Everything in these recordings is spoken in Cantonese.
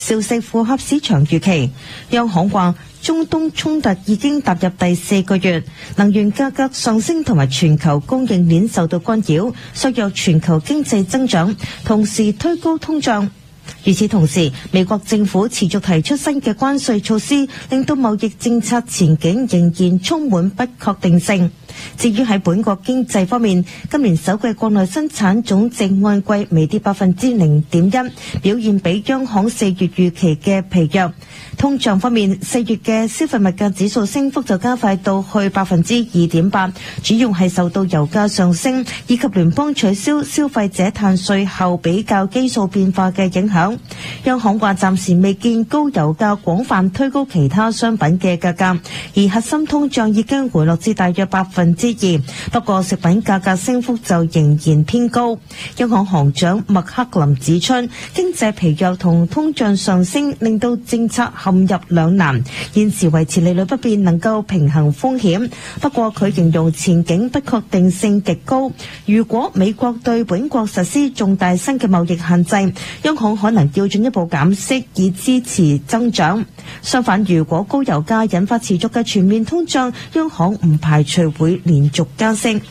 消息符合市場預期。央行話，中東衝突已經踏入第4個月，能源價格上升同埋全球供應鏈受到干擾，削弱全球經濟增長，同時推高通脹。與此同時，美國政府持續提出新嘅關稅措施，令到貿易政策前景仍然充滿不確定性。至於喺本國經濟方面，今年首季國內生產總值按季微跌0.1%，表現比央行4月預期嘅疲弱。通脹方面，4月嘅消費物價指數升幅就加快到去2.8%，主要係受到油價上升以及聯邦取消消費者碳稅後比較基數變化嘅影響。央行話暫時未見高油價廣泛推高其他商品嘅價格，而核心通脹已經回落至大約2%，不過食品價格升幅就仍然偏高。央行行長麥克林指出，經濟疲弱同通脹上升令到政策陷入兩難，現時維持利率不變能夠平衡風險，不過佢形容前景不確定性極高。如果美國對本國實施重大新嘅貿易限制，央行可能要進一步減息以支持增長。相反，如果高油價引發持續嘅全面通脹，央行唔排除會連續加息。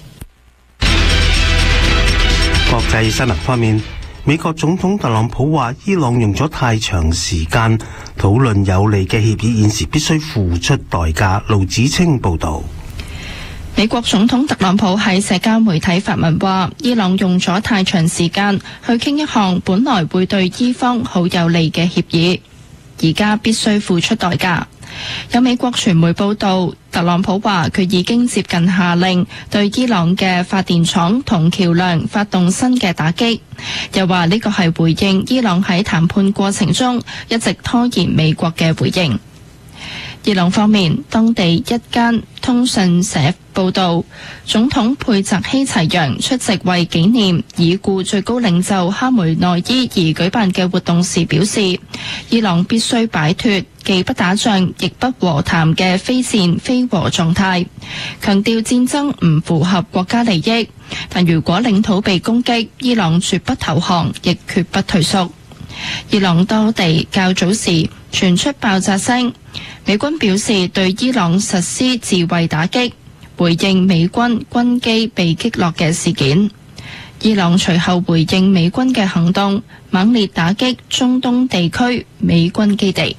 國際新聞方面，美國總統特朗普話伊朗用咗太長時間討論有利嘅協議，現時必須付出代價。盧子清報導。 美國總統特朗普喺社交媒體發文話，伊朗用咗太長時間去傾一項本來會對伊方好有利嘅協議，而家必須付出代價。有美國傳媒報道，特朗普話佢已經接近下令對伊朗嘅發電廠同橋樑發動新嘅打擊，又話呢個係回應伊朗喺談判過程中一直拖延美國嘅回應。伊朗方面，當地一間通訊社報道，總統佩澤希齊揚出席為紀念已故最高領袖哈梅內伊而舉辦嘅活動時表示，伊朗必須擺脫既不打仗亦不和談嘅非戰非和狀態，強調戰爭唔符合國家利益，但如果領土被攻擊，伊朗絕不投降，亦決不退縮。伊朗多地較早時傳出爆炸聲，美軍表示對伊朗實施自衛打擊，回應美軍軍機被擊落嘅事件。伊朗隨後回應美軍嘅行動，猛烈打擊中東地區美軍基地。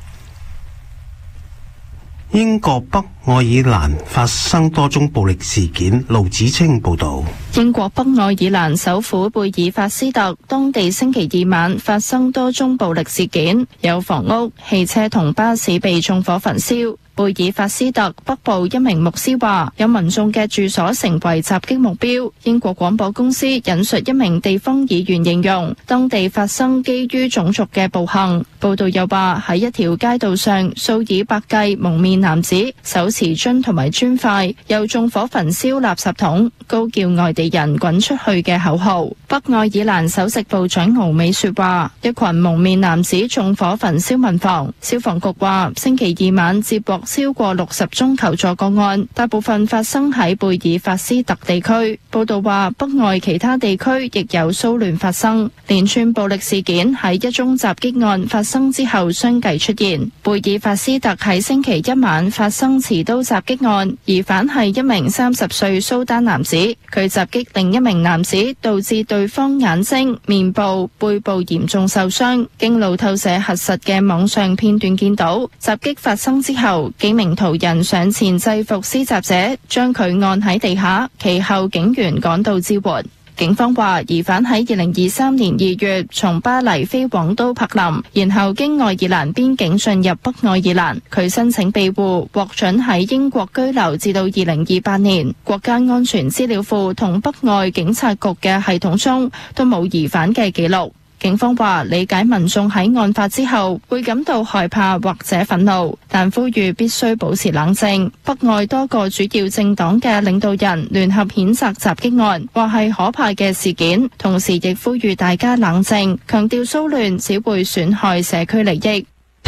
英國北愛爾蘭發生多宗暴力事件，盧子清報導。 英國北愛爾蘭首府貝爾法斯特當地星期二晚發生多宗暴力事件，有房屋、汽車同巴士被縱火焚燒。貝爾法斯特北部一名牧師話，有民眾嘅住所成為襲擊目標。英國廣播公司引述一名地方議員形容，當地發生基於種族嘅暴行。報道又話，喺一條街道上，數以百計蒙面男子手持樽同埋磚塊，又縱火焚燒垃圾桶，高叫外地人滾出去嘅口號。北愛爾蘭首席部長敖美說話，一群蒙面男子縱火焚燒民房。消防局話，星期二晚接獲超過60宗求助個案，大部分發生喺貝爾法斯特地區。報道話，北愛其他地區亦有騷亂發生。連串暴力事件喺一宗襲擊案發生之後相繼出現。貝爾法斯特喺星期一晚發生持刀襲擊案，疑犯係一名30歲蘇丹男子，佢襲擊另一名男子，導致對方眼睛、面部、背部嚴重受傷。經路透社核實嘅網上片段見到，襲擊發生之後，幾名途人上前制服施襲者，將佢按喺地下，其後警員趕到支援。警方話，疑犯喺2023年2月從巴黎飛往都柏林，然後經愛爾蘭邊境進入北愛爾蘭。佢申請庇護，獲准喺英國居留至到2028年。國家安全資料庫同北愛警察局嘅系統中都冇疑犯嘅記錄。警方話，理解民眾喺案發之後會感到害怕或者憤怒，但呼籲必須保持冷靜。北愛多個主要政黨嘅領導人聯合譴責襲擊案，話係可怕嘅事件，同時亦呼籲大家冷靜，強調騷亂只會損害社區利益。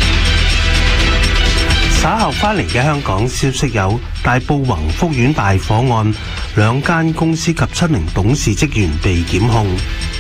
稍後翻嚟嘅香港消息有大埔宏福苑大火案，2間公司及7名董事職員被檢控。